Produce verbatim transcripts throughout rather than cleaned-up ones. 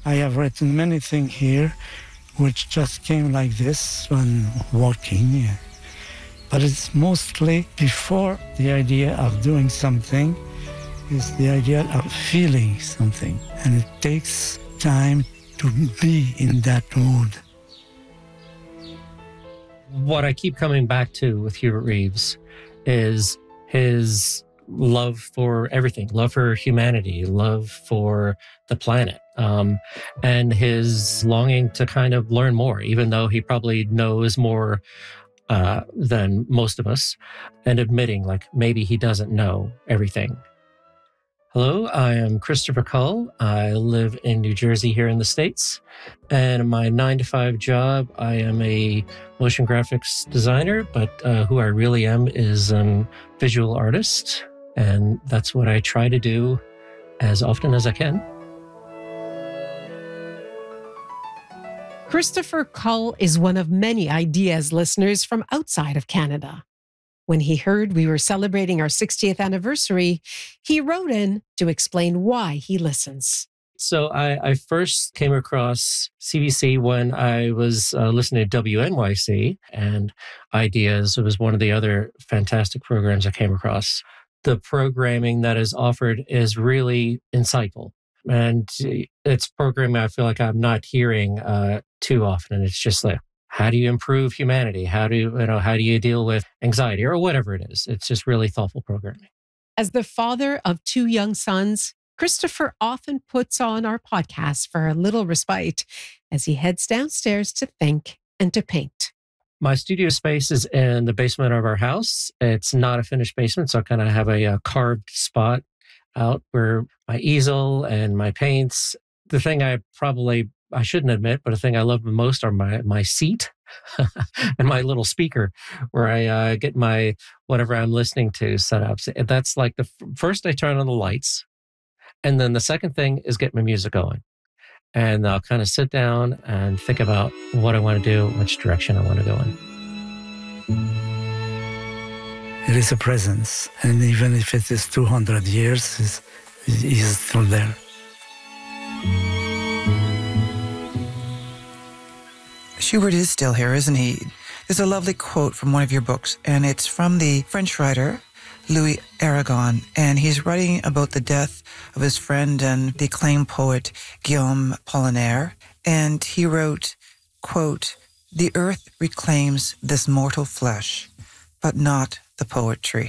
I have written many things here which just came like this when walking. But it's mostly before the idea of doing something is the idea of feeling something. And it takes time to be in that mood. What I keep coming back to with Hubert Reeves is his love for everything, love for humanity, love for the planet, um, and his longing to kind of learn more, even though he probably knows more uh, than most of us, and admitting like maybe he doesn't know everything. Hello, I am Christopher Cull. I live in New Jersey here in the States. And in my nine to five job, I am a motion graphics designer, but uh, who I really am is a visual artist. And that's what I try to do as often as I can. Christopher Cull is one of many Ideas listeners from outside of Canada. When he heard we were celebrating our sixtieth anniversary, he wrote in to explain why he listens. So I, I first came across C B C when I was uh, listening to W N Y C, and Ideas was one of the other fantastic programs I came across. The programming that is offered is really insightful. And it's programming I feel like I'm not hearing uh, too often. And it's just like, how do you improve humanity? How do you, you know, how do you deal with anxiety or whatever it is? It's just really thoughtful programming. As the father of two young sons, Christopher often puts on our podcast for a little respite as he heads downstairs to think and to paint. My studio space is in the basement of our house. It's not a finished basement, so I kind of have a, a carved spot out where my easel and my paints. The thing I probably I shouldn't admit, but the thing I love the most are my, my seat and my little speaker where I uh, get my, whatever I'm listening to set up. So that's like the f- first I turn on the lights. And then the second thing is get my music going. And I'll kind of sit down and think about what I want to do, which direction I want to go in. It is a presence. And even if it is two hundred years, it is still there. Hubert is still here, isn't he? There's a lovely quote from one of your books, and it's from the French writer Louis Aragon, and he's writing about the death of his friend and the acclaimed poet Guillaume Apollinaire, and he wrote, quote, "The earth reclaims this mortal flesh, but not the poetry."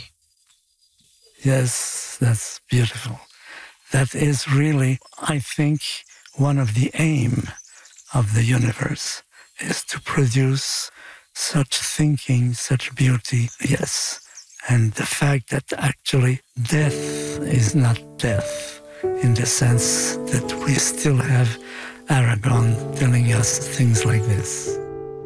Yes, that's beautiful. That is really, I think, one of the aim of the universe, is to produce such thinking, such beauty. Yes. And the fact that actually death is not death, in the sense that we still have Aragon telling us things like this.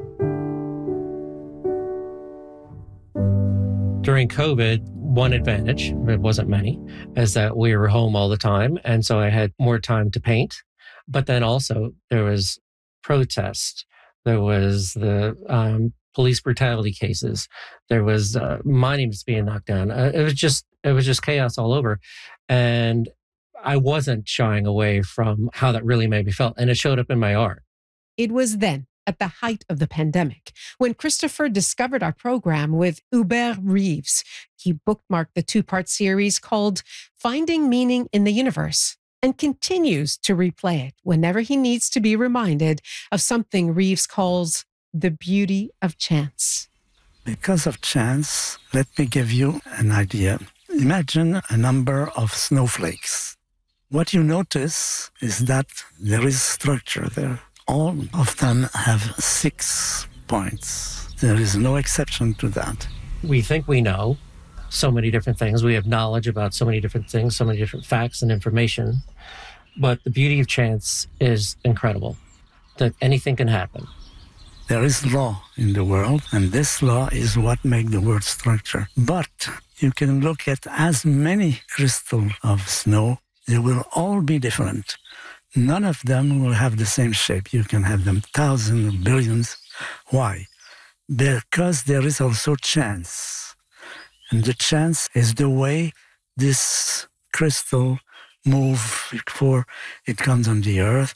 During COVID, one advantage, it wasn't many, is that we were home all the time. And so I had more time to paint. But then also there was protest. There was the um, police brutality cases. There was uh, monuments being knocked down. Uh, it was just it was just chaos all over, and I wasn't shying away from how that really made me feel, and it showed up in my art. It was then, at the height of the pandemic, when Christopher discovered our program with Hubert Reeves. He bookmarked the two-part series called Finding Meaning in the Universe, and continues to replay it whenever he needs to be reminded of something Reeves calls the beauty of chance. Because of chance, let me give you an idea. Imagine a number of snowflakes. What you notice is that there is structure there. All of them have six points. There is no exception to that. We think we know so many different things. We have knowledge about so many different things, so many different facts and information. But the beauty of chance is incredible, that anything can happen. There is law in the world, and this law is what makes the world structure. But you can look at as many crystals of snow, they will all be different. None of them will have the same shape. You can have them thousands, billions. Why? Because there is also chance. And the chance is the way this crystal moves before it comes on the earth.